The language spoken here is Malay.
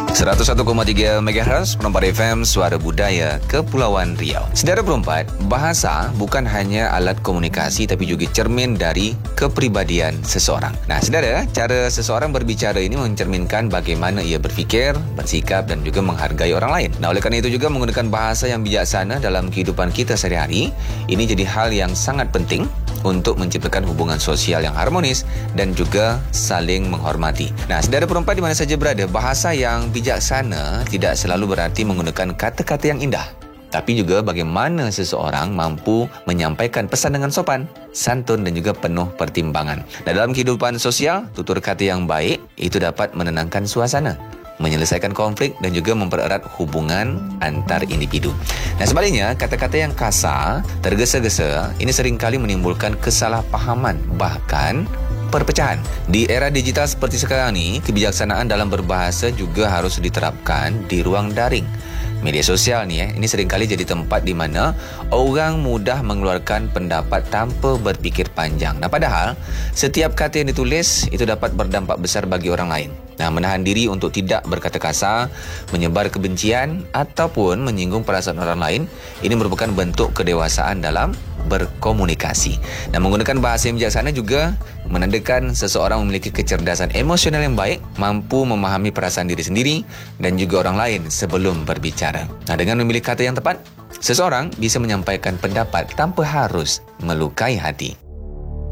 101,3 MHz Perempat FM Suara Budaya Kepulauan Riau. Saudara Perempat, bahasa bukan hanya alat komunikasi tapi juga cermin dari kepribadian seseorang. Nah, saudara, cara seseorang berbicara ini mencerminkan bagaimana ia berfikir, bersikap dan juga menghargai orang lain. Nah, oleh kerana itu juga menggunakan bahasa yang bijaksana dalam kehidupan kita sehari-hari, ini jadi hal yang sangat penting untuk menciptakan hubungan sosial yang harmonis dan juga saling menghormati. Nah, saudara Perempat di mana saja berada, bahasa yang bijaksana tidak selalu berarti menggunakan kata-kata yang indah, tapi juga bagaimana seseorang mampu menyampaikan pesan dengan sopan, santun dan juga penuh pertimbangan. Nah, dalam kehidupan sosial, tutur kata yang baik itu dapat menenangkan suasana, menyelesaikan konflik dan juga mempererat hubungan antar individu. Nah, sebaliknya, kata-kata yang kasar, tergesa-gesa, ini seringkali menimbulkan kesalahpahaman, bahkan perpecahan. Di era digital seperti sekarang ni, kebijaksanaan dalam berbahasa juga harus diterapkan di ruang daring. Media sosial ni ini seringkali jadi tempat di mana orang mudah mengeluarkan pendapat tanpa berfikir panjang. Nah, padahal setiap kata yang ditulis itu dapat berdampak besar bagi orang lain. Nah, menahan diri untuk tidak berkata kasar, menyebar kebencian ataupun menyinggung perasaan orang lain, ini merupakan bentuk kedewasaan dalam berkomunikasi. Dan menggunakan bahasa yang bijaksana juga menandakan seseorang memiliki kecerdasan emosional yang baik, mampu memahami perasaan diri sendiri dan juga orang lain sebelum berbicara. Nah, dengan memilih kata yang tepat, seseorang bisa menyampaikan pendapat tanpa harus melukai hati.